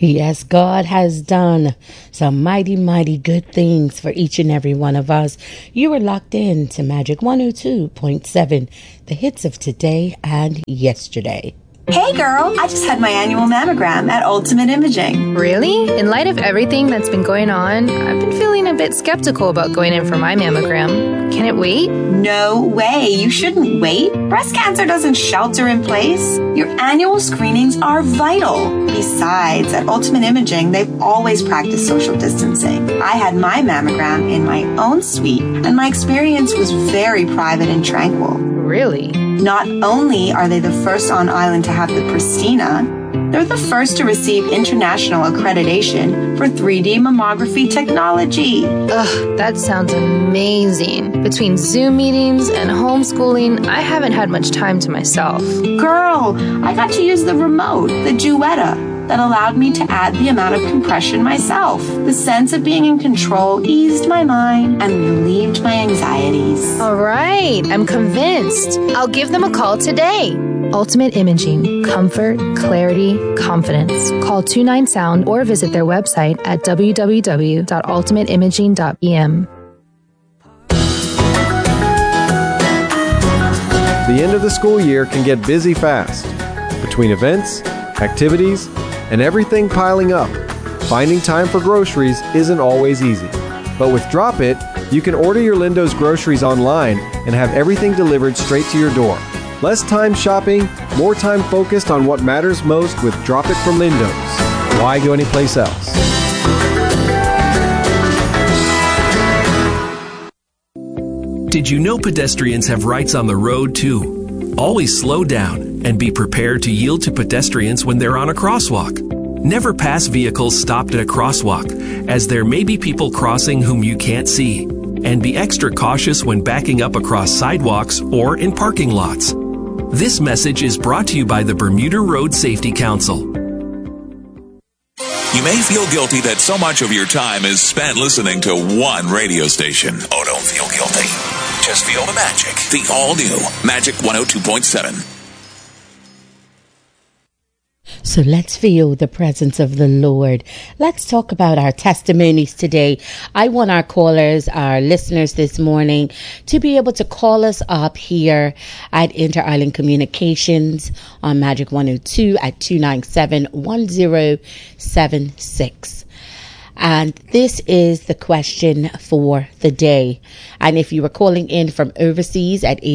Yes, God has done some mighty, mighty good things for each and every one of us. You are locked in to Magic 102.7, the hits of today and yesterday. Hey girl, I just had my annual mammogram at Ultimate Imaging. Really? In light of everything that's been going on, I've been feeling a bit skeptical about going in for my mammogram. Can it wait? No way, you shouldn't wait. Breast cancer doesn't shelter in place. Your annual screenings are vital. Besides, at Ultimate Imaging, they've always practiced social distancing. I had my mammogram in my own suite, and my experience was very private and tranquil. Really? Not only are they the first on island to have the Pristina, they're the first to receive international accreditation for 3D mammography technology. Ugh, that sounds amazing. Between Zoom meetings and homeschooling, I haven't had much time to myself. Girl, I got to use the remote, the Duetta, that allowed me to add the amount of compression myself. The sense of being in control eased my mind and relieved my anxieties. All right, I'm convinced. I'll give them a call today. Ultimate Imaging. Comfort, clarity, confidence. Call 29Sound or visit their website at www.ultimateimaging.em. The end of the school year can get busy fast. Between events, activities, and everything piling up, finding time for groceries isn't always easy. But with Drop It, you can order your Lindo's groceries online and have everything delivered straight to your door. Less time shopping, more time focused on what matters most with Drop It from Lindo's. Why go anyplace else? Did you know pedestrians have rights on the road too? Always slow down and be prepared to yield to pedestrians when they're on a crosswalk. Never pass vehicles stopped at a crosswalk, as there may be people crossing whom you can't see. And be extra cautious when backing up across sidewalks or in parking lots. This message is brought to you by the Bermuda Road Safety Council. You may feel guilty that so much of your time is spent listening to one radio station. Oh, don't feel guilty. Just feel the magic. The all-new Magic 102.7. So let's feel the presence of the Lord. Let's talk about our testimonies today. I want our callers, our listeners this morning, to be able to call us up here at Inter-Island Communications on Magic 102 at 297-1076. And this is the question for the day. And if you are calling in from overseas at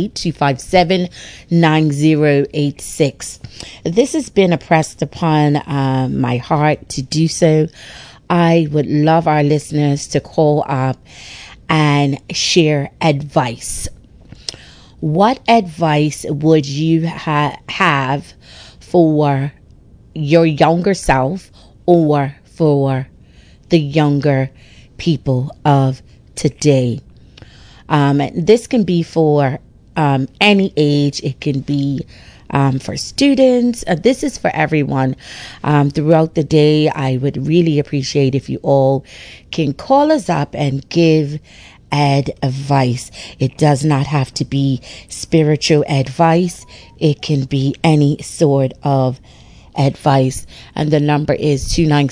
888-257-9086, this has been impressed upon my heart to do so. I would love our listeners to call up and share advice. What advice would you have for your younger self or for the younger people of today? This can be for any age. It can be for students. This is for everyone. Throughout the day, I would really appreciate if you all can call us up and give advice. It does not have to be spiritual advice. It can be any sort of advice. And the number is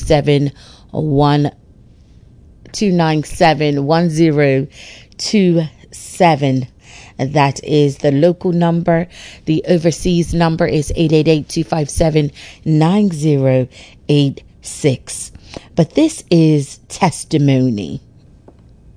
297-1027. That is the local number. The overseas number is 888-257-9086. But this is testimony.